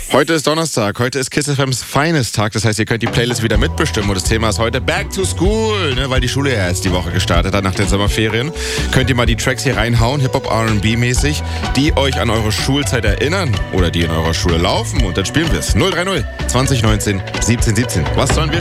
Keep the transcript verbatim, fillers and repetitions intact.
Heute ist Donnerstag, heute ist Kiss F M's Finest-Tag, das heißt, ihr könnt die Playlist wieder mitbestimmen und das Thema ist heute Back to School, ne, weil die Schule ja jetzt die Woche gestartet hat nach den Sommerferien. Könnt ihr mal die Tracks hier reinhauen, Hip-Hop, R and B mäßig, die euch an eure Schulzeit erinnern oder die in eurer Schule laufen und dann spielen wir es. null drei null zwanzig neunzehn siebzehn siebzehn. Was sollen wir